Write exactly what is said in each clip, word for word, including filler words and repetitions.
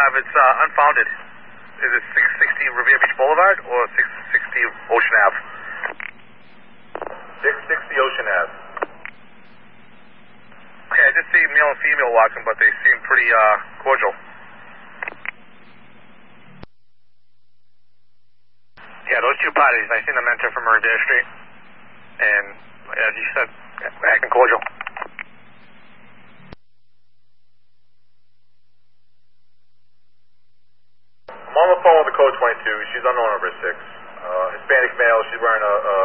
five, it's uh, unfounded. Is it six sixty Revere Beach Boulevard or six sixty Ocean Ave? six sixty Ocean Ave. Okay, I just see male and female walking, but they seem pretty uh, cordial. Yeah, those two parties, I seen them enter from Revere Street. And as you said, acting cordial. I'm on the phone with the code twenty-two. She's unknown number six. Uh, Hispanic male. She's wearing a, a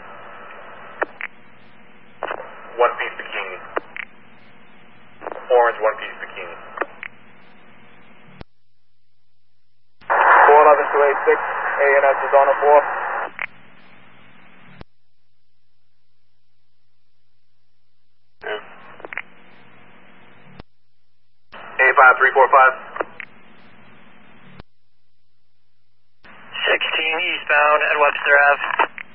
one-piece bikini. Orange one-piece bikini. four eleven two eighty-six, A N S is on a four. Yeah. eight five three four five. sixteen eastbound at Webster Ave.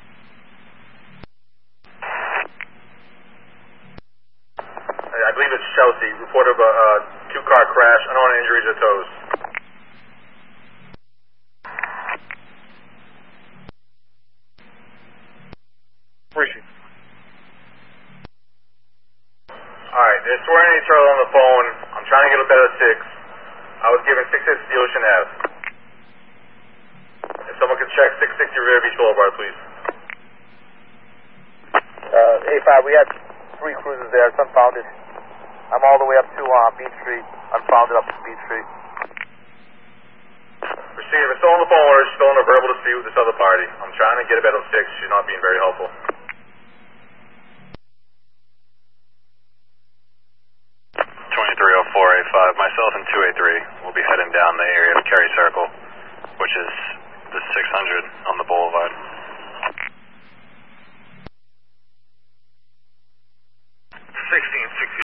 I believe it's Chelsea. Reported of a uh, two-car crash. Unknown injuries to toes. Where is she? Alright, they're swearing at each other on the phone. I'm trying to get a better six. I was given six sixty Ocean Ave. If someone could check six sixty Revere Beach Boulevard, please. Uh, A five, we had three cruisers there. It's unfounded. I'm all the way up to uh, Beach Street. Unfounded up to Beach Street. Receive. If it's still on the phone with her, she's still in a verbal dispute with this other party. I'm trying to get a better six. She's not being very helpful. twenty-three oh four eight five, myself and two eighty-three will be heading down the area of Cary Circle, which is the six hundred on the boulevard. sixteen sixty